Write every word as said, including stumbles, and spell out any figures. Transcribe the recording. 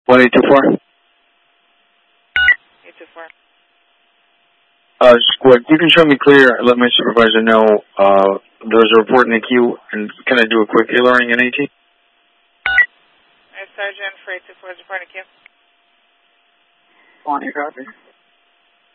one eight two four. eight two four. Uh, Squid, you can show me clear. Let my supervisor know uh, there's a report in the queue, and can I do a quick e-learning in AT? Sergeant for eight two four is reporting queue. On your copy.